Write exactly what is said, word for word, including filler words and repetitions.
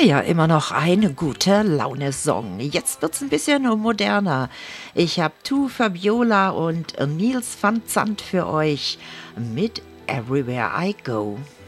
ja, immer noch eine gute Laune-Song. Jetzt wird's ein bisschen moderner. Ich habe Tu Fabiola und Nils van Zandt für euch mit Everywhere I Go.